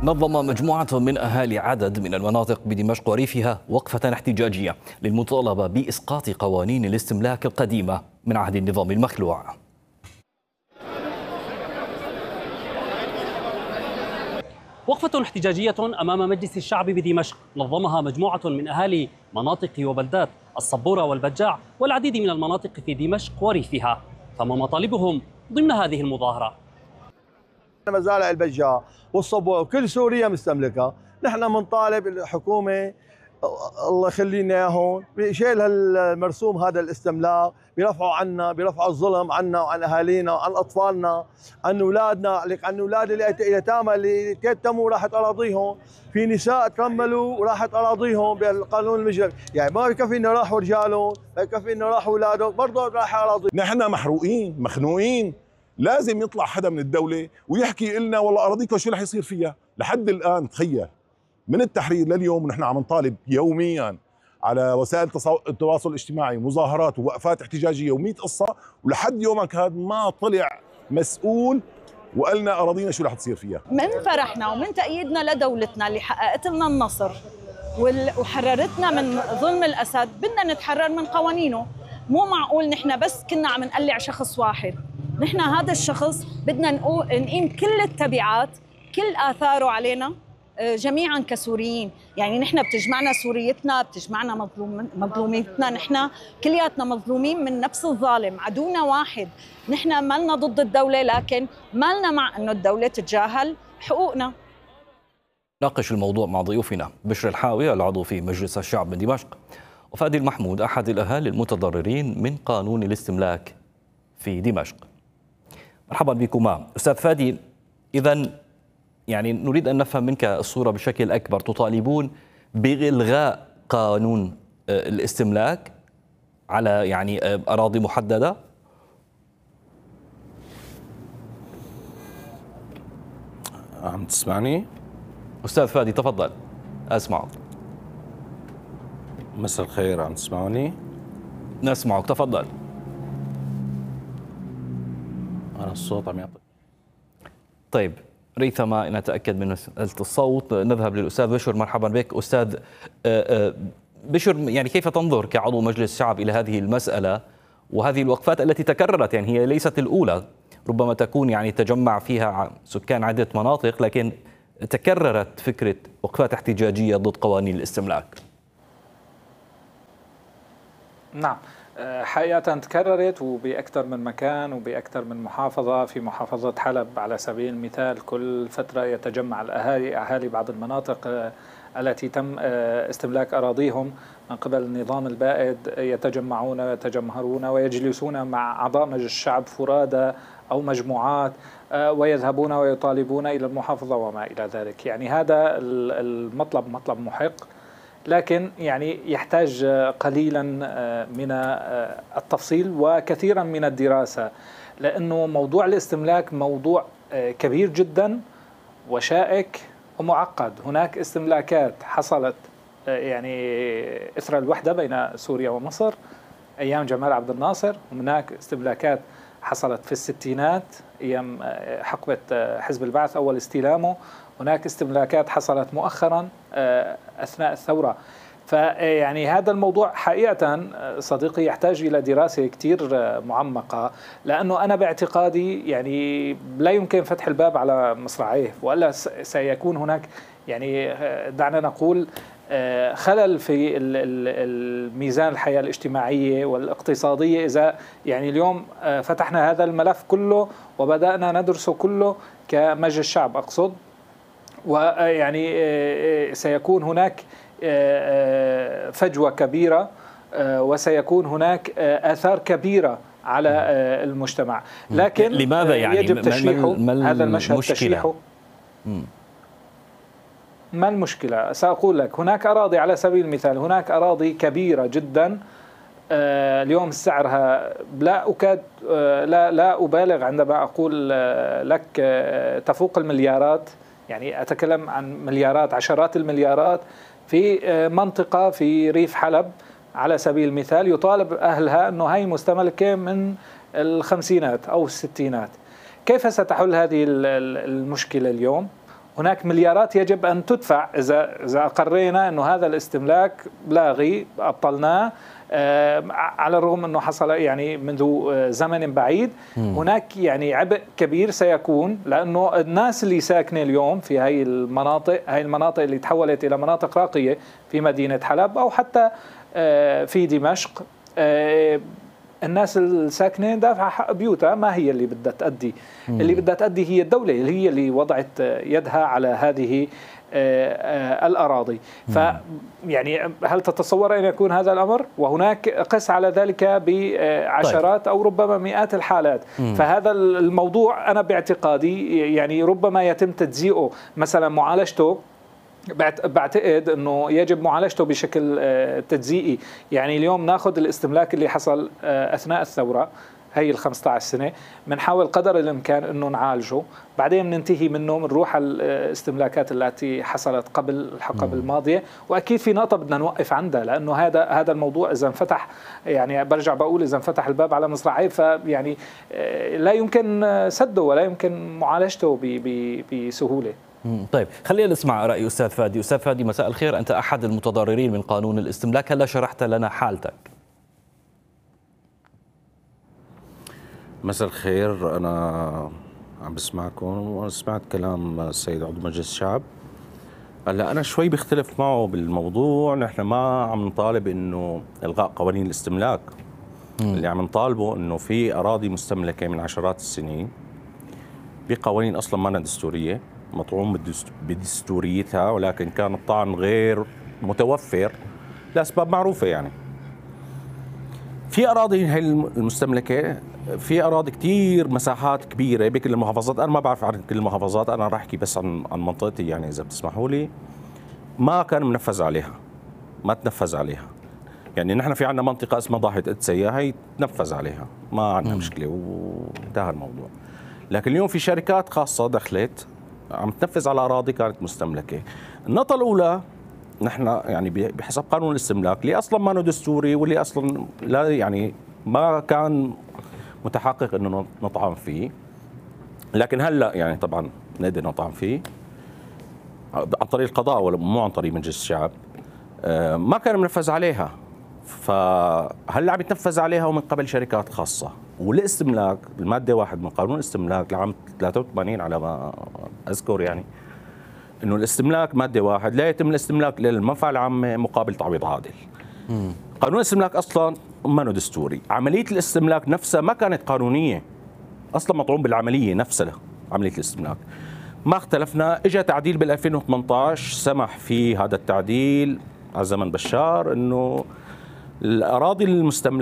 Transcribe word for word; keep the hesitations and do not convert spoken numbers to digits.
نظم مجموعة من أهالي عدد من المناطق بدمشق وريفها وقفة احتجاجية للمطالبة بإسقاط قوانين الاستملاك القديمة من عهد النظام المخلوع. وقفة احتجاجية أمام مجلس الشعب بدمشق نظمها مجموعة من أهالي مناطق وبلدات الصبورة والبجاع والعديد من المناطق في دمشق وريفها. فما مطالبهم ضمن هذه المظاهرة؟ مزارع البجاع والصبورة وكل سوريا مستملكة. نحن بنطالب الحكومة الله يخلينا اياهم بشيل هالمرسوم هذا الاستملاك، بيرفعوا عنا بيرفعوا الظلم عنا وعن اهالينا وعن اطفالنا، عن اولادنا، عن اولاد اليتامى اللي تيتموا راحت اراضيهم، في نساء ترملوا وراحت اراضيهم بالقانون المجرمي، يعني ما بكفي انه راحوا رجالهم، ما بكفي انه راحوا اولادهم، برضه راح اراضيهم. نحن محروقين مخنوقين، لازم يطلع حدا من الدولة ويحكي لنا والله اراضيكم شو رح يصير فيها. لحد الان تخيل من التحرير لليوم ونحن عم نطالب يوميا على وسائل التواصل الاجتماعي مظاهرات ووقفات احتجاجيه ومئة قصه، ولحد يومك هذا ما طلع مسؤول وقالنا اراضينا شو رح تصير فيها. من فرحنا ومن تأييدنا لدولتنا اللي حققت لنا النصر وحررتنا من ظلم الاسد، بدنا نتحرر من قوانينه. مو معقول نحن بس كنا عم نقلع شخص واحد، نحن هذا الشخص بدنا نقيم كل التبعات، كل آثاره علينا جميعا كسوريين. يعني نحن بتجمعنا سوريتنا، بتجمعنا مظلوم مظلوميتنا، نحن كلياتنا مظلومين من نفس الظالم، عدونا واحد. نحن مالنا ضد الدولة، لكن مالنا مع انه الدولة تتجاهل حقوقنا. ناقش الموضوع مع ضيوفنا بشر الحاوي العضو في مجلس الشعب من دمشق، وفادي المحمود أحد الأهالي المتضررين من قانون الاستملاك في دمشق. مرحبا بكما. أستاذ فادي، إذن يعني نريد أن نفهم منك الصورة بشكل أكبر. تطالبون بإلغاء قانون الاستملاك على يعني أراضي محددة؟ عم تسمعني؟ أستاذ فادي تفضل أسمعك. مساء الخير، عم تسمعوني؟ نسمعك تفضل. أنا الصوت عم يعطي. طيب ريثما نتأكد من مسألة الصوت، نذهب للأستاذ بشر. مرحبا بك أستاذ بشر. يعني كيف تنظر كعضو مجلس الشعب إلى هذه المسألة وهذه الوقفات التي تكررت؟ يعني هي ليست الأولى، ربما تكون يعني تجمع فيها سكان عدة مناطق، لكن تكررت فكرة وقفات احتجاجية ضد قوانين الاستملاك. نعم، حقيقة تكررت وبأكثر من مكان وبأكثر من محافظة. في محافظة حلب على سبيل المثال كل فترة يتجمع الأهالي أهالي بعض المناطق التي تم استملاك أراضيهم من قبل النظام البائد، يتجمعون ويتجمهرون ويجلسون مع أعضاء مجلس الشعب فرادى أو مجموعات ويذهبون ويطالبون إلى المحافظة وما إلى ذلك. يعني هذا المطلب مطلب محق، لكن يعني يحتاج قليلا من التفصيل وكثيرا من الدراسة، لأنه موضوع الاستملاك موضوع كبير جدا وشائك ومعقد. هناك استملاكات حصلت يعني إثر الوحدة بين سوريا ومصر أيام جمال عبد الناصر، وهناك استملاكات حصلت في الستينات أيام حقبة حزب البعث أول استلامه، هناك استملاكات حصلت مؤخرا أثناء الثورة. فيعني هذا الموضوع حقيقة صديقي يحتاج إلى دراسة كتير معمقة، لأنه أنا باعتقادي يعني لا يمكن فتح الباب على مصراعيه، وإلا سيكون هناك يعني دعنا نقول خلل في الميزان الحياة الاجتماعية والاقتصادية إذا يعني اليوم فتحنا هذا الملف كله وبدأنا ندرسه كله كمجلس الشعب أقصد، ويعني سيكون هناك فجوة كبيرة وسيكون هناك آثار كبيرة على المجتمع. لكن لماذا يعني يجب تشريحه هذا المشهد المشكلة؟ تشريحه. ما المشكلة؟ سأقول لك، هناك أراضي على سبيل المثال، هناك أراضي كبيرة جدا اليوم سعرها لا أكاد لا لا أبالغ عندما أقول لك تفوق المليارات، يعني أتكلم عن مليارات عشرات المليارات في منطقة في ريف حلب على سبيل المثال، يطالب أهلها أنه هي مستملكة من الخمسينات أو الستينات. كيف ستحل هذه المشكلة اليوم؟ هناك مليارات يجب أن تدفع إذا إذا أقرينا أنه هذا الاستملاك لاغي أبطلناه، على الرغم أنه حصل يعني منذ زمن بعيد. هناك يعني عبء كبير سيكون، لأنه الناس اللي ساكنة اليوم في هاي المناطق هاي المناطق اللي تحولت إلى مناطق راقية في مدينة حلب أو حتى في دمشق، الناس الساكنين دافعة حق بيوتها، ما هي اللي بدها تأدي؟ اللي بدها تأدي هي الدولة، اللي هي اللي وضعت يدها على هذه الأراضي. ف يعني هل تتصور أن يكون هذا الأمر؟ وهناك قس على ذلك بعشرات أو ربما مئات الحالات. فهذا الموضوع أنا باعتقادي يعني ربما يتم تجزئه، مثلا معالجته بعتقد أنه يجب معالجته بشكل تجزئي. يعني اليوم ناخذ الاستملاك اللي حصل أثناء الثورة هي ال خمسة عشر سنة، بنحاول قدر الإمكان أنه نعالجه، بعدين بننتهي منه، بنروح على الاستملاكات التي حصلت قبل الحقب الماضية. وأكيد في نقطة بدنا نوقف عندها، لأنه هذا هذا الموضوع إذا انفتح، يعني برجع بقول إذا انفتح الباب على مصراعيه فيعني لا يمكن سده ولا يمكن معالجته بسهولة. طيب خلينا نسمع رأي أستاذ فادي. أستاذ فادي مساء الخير، أنت أحد المتضررين من قانون الاستملاك، هلا شرحت لنا حالتك. مساء الخير، أنا عم بسمعكم وسمعت كلام السيد عضو مجلس الشعب. هلا أنا شوي بختلف معه بالموضوع. نحن ما عم نطالب إنه إلغاء قوانين الاستملاك، م. اللي عم نطالبه إنه في أراضي مستملكة من عشرات السنين بقوانين أصلا ما دستورية، مطعوم بدستوريتها، ولكن كان الطعن غير متوفر لأسباب معروفة. يعني في أراضي هي المستملكة، في أراضي كتير مساحات كبيرة بكل المحافظات. أنا ما بعرف عن كل المحافظات، أنا راح أحكي بس عن عن منطقتي يعني إذا بتسمحوا لي. ما كان منفذ عليها، ما تنفذ عليها. يعني نحن في عندنا منطقة اسمها ضاحية قدسية، هي تنفذ عليها، ما عندنا مشكلة وانتهى الموضوع. لكن اليوم في شركات خاصة دخلت عم تنفذ على أراضي كانت مستملكة. النقطة الأولى، نحن يعني بحسب قانون الاستملاك اللي أصلا ما دستوري واللي أصلا لا يعني ما كان متحقق إنه نطعن فيه، لكن هلا يعني طبعا نقدر نطعن فيه عن طريق القضاء ولا مو عن طريق مجلس الشعب. ما كان منفذ عليها، فهلا عم يتنفذ عليها ومن قبل شركات خاصة. والاستملاك المادة واحد من قانون الاستملاك لعام ثلاثة وثمانين على ما أذكر، يعني إنه الاستملاك مادة واحد لا يتم الاستملاك للمنفعة العامة مقابل تعويض عادل. مم. قانون الاستملاك أصلا ما دستوري، عملية الاستملاك نفسها ما كانت قانونية، أصلا مطعوم بالعملية نفسها عملية الاستملاك. ما اختلفنا، اجى تعديل بال ألفين وثمانية عشر سمح في هذا التعديل على زمن بشار إنه الأراضي المستملكة